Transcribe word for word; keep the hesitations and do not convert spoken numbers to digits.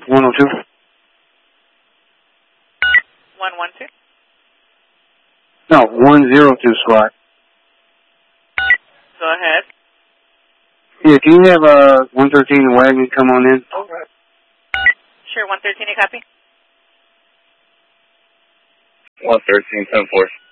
one oh two. one one two? No, one zero two squad. Go ahead. Yeah, can you have a uh, one thirteen wagon come on in? Over. Sure, one thirteen, you copy? one thirteen, ten four.